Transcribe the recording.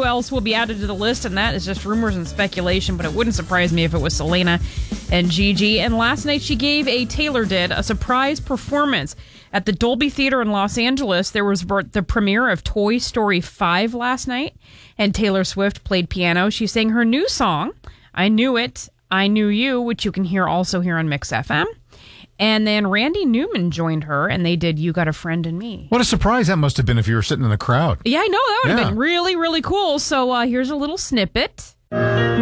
who else will be added to the list, and that is just rumors and speculation, but it wouldn't surprise me if it was Selena and Gigi. And last night Taylor did a surprise performance at the Dolby Theater in Los Angeles. There was the premiere of Toy Story 5 last night, and Taylor Swift played piano. She sang her new song, I Knew It, I Knew You, which you can hear also here on Mix FM. And then Randy Newman joined her, and they did You Got a Friend in Me. What a surprise that must have been if you were sitting in the crowd. Yeah, I know. That would have been really, really cool. So here's a little snippet.